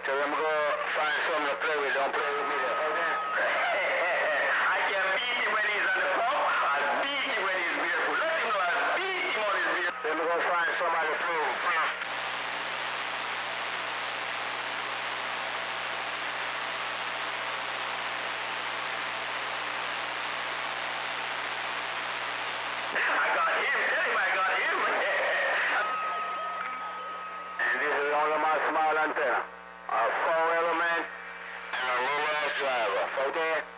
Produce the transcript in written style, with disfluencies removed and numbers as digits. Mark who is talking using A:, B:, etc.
A: So I'm going to find something to play with. Don't play with me there. Okay?
B: I can beat him when he's on the pump. I'll beat him when he's barefoot. Let him know I'll beat him on his barefoot.
A: Then we're going to find somebody to play with.
B: I got him. Tell him I got him.
A: And this is only my small antenna. A 4 element and a low-ass driver. Okay?